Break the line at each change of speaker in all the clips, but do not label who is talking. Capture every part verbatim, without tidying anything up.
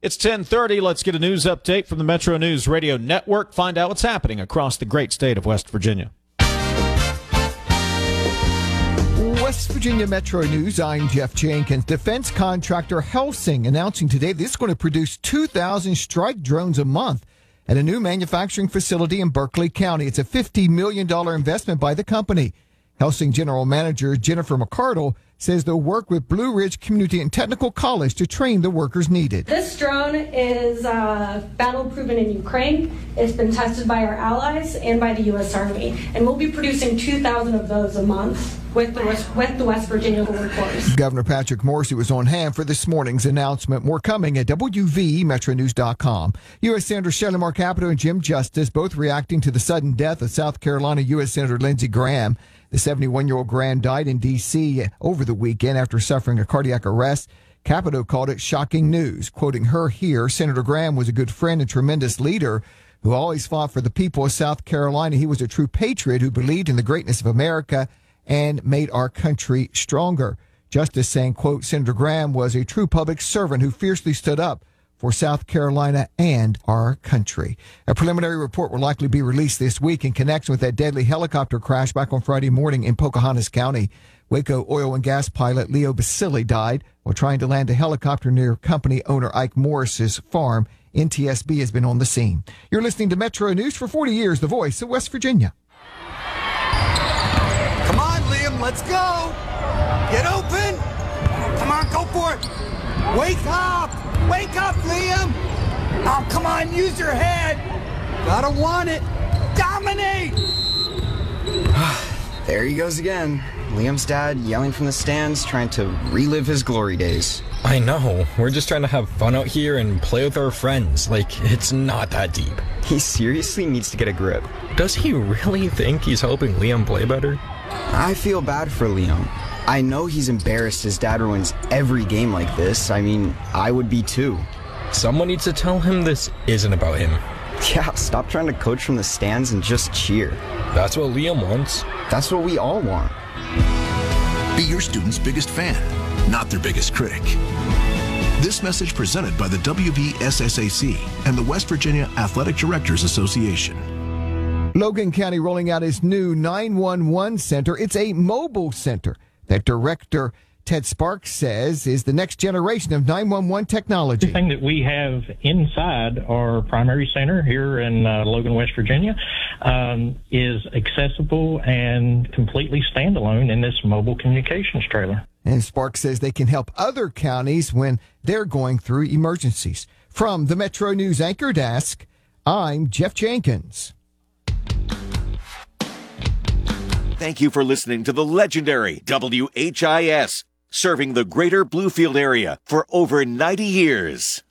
It's ten thirty. Let's get a news update from the Metro News Radio Network. Find out what's happening across the great state of West Virginia.
West Virginia Metro News, I'm Jeff Jenkins. Defense contractor Helsing announcing today this is going to produce two thousand strike drones a month at a new manufacturing facility in Berkeley County. It's a fifty million dollars investment by the company. Helsing General Manager Jennifer McCardle says they'll work with Blue Ridge Community and Technical College to train the workers needed.
This drone is uh, battle-proven in Ukraine. It's been tested by our allies and by the U S Army. And we'll be producing two thousand of those a month with the West, with the West Virginia workforce.
Governor Patrick Morrisey was on hand for this morning's announcement. More coming at W V Metro News dot com. U S Senator Shelley Moore Capito and Jim Justice both reacting to the sudden death of South Carolina U S Senator Lindsey Graham. The seventy-one-year-old Graham died in D C over the weekend after suffering a cardiac arrest. Capito called it shocking news. Quoting her here, Senator Graham was a good friend and tremendous leader who always fought for the people of South Carolina. He was a true patriot who believed in the greatness of America and made our country stronger. Justice saying, quote, Senator Graham was a true public servant who fiercely stood up for South Carolina and our country. A preliminary report will likely be released this week in connection with that deadly helicopter crash back on Friday morning in Pocahontas County. Waco oil and gas pilot Leo Basili died while trying to land a helicopter near company owner Ike Morris's farm. N T S B has been on the scene. You're listening to Metro News for forty years, the voice of West Virginia.
Come on, Liam, let's go. Get open. Come on, go for it. Wake up. Wake up, Liam! Oh, come on, use your head! Gotta want it! Dominate!
There he goes again. Liam's dad yelling from the stands, trying to relive his glory days.
I know. We're just trying to have fun out here and play with our friends. Like, it's not that deep.
He seriously needs to get a grip.
Does he really think he's helping Liam play better?
I feel bad for Liam. I know he's embarrassed his dad ruins every game like this. I mean, I would be too.
Someone needs to tell him this isn't about him.
Yeah, stop trying to coach from the stands and just cheer.
That's what Liam wants.
That's what we all want.
Be your student's biggest fan, not their biggest critic. This message presented by the W V S S A C and the West Virginia Athletic Directors Association.
Logan County rolling out its new nine one one center. It's a mobile center that Director Ted Sparks says is the next generation of nine one one technology.
Everything that we have inside our primary center here in uh, Logan, West Virginia, um, is accessible and completely standalone in this mobile communications trailer.
And Sparks says they can help other counties when they're going through emergencies. From the Metro News Anchor Desk, I'm Jeff Jenkins.
Thank you for listening to the legendary W H I S, serving the greater Bluefield area for over ninety years.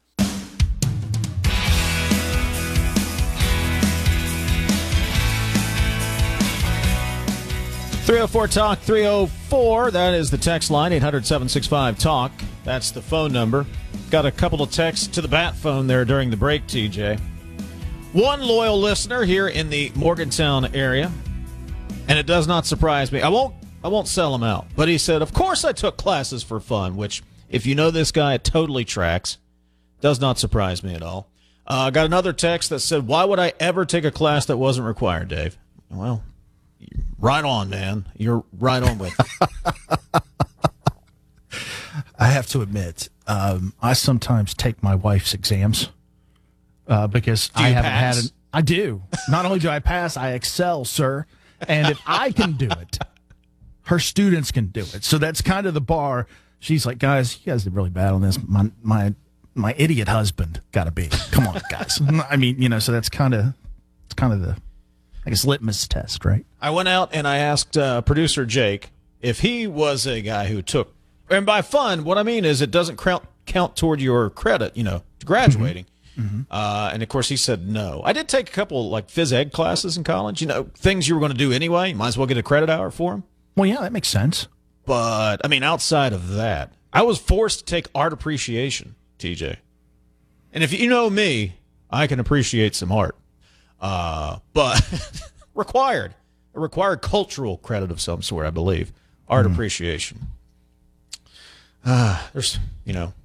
three oh four talk three oh four. That is the text line, eight hundred, seven six five, talk. That's the phone number. Got a couple of texts to the bat phone there during the break, T J. One loyal listener here in the Morgantown area. And it does not surprise me. I won't I won't sell him out. But he said, of course I took classes for fun, which, if you know this guy, it totally tracks. Does not surprise me at all. I uh, got another text that said, why would I ever take a class that wasn't required, Dave? Well, right on, man. You're right on with it.
I have to admit, um, I sometimes take my wife's exams uh, because
Do you
I haven't
pass?
had an, I do. Not only do I pass, I excel, sir. And if I can do it, her students can do it. So that's kind of the bar. She's like, guys, you guys did really bad on this. My my my idiot husband got to be. Come on, guys. I mean, you know, so that's kind of it's kind of the, I guess, litmus test, right?
I went out and I asked uh, producer Jake if he was a guy who took, and by fun, what I mean is it doesn't count count toward your credit, you know, graduating. Mm-hmm. Mm-hmm. Uh, and, of course, he said no. I did take a couple, like, phys ed classes in college. You know, things you were going to do anyway. You might as well get a credit hour for them.
Well, yeah, that makes sense.
But, I mean, outside of that, I was forced to take art appreciation, T J. And if you know me, I can appreciate some art. Uh, but required. A required cultural credit of some sort, I believe. Art mm-hmm. appreciation. Uh, there's, you know,